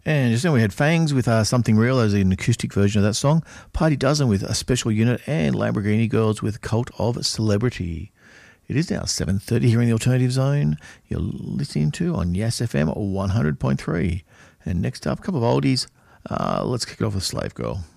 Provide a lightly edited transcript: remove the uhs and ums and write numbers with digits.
And just then we had Fangs with Something Real as an acoustic version of that song. Party Dozen with A Special Unit, and Lamborghini Girls with Cult of Celebrity. It is now 7:30 here in the Alternative Zone. You're listening to on Yes FM 100.3. And next up, a couple of oldies. Let's kick it off with Slave Girl.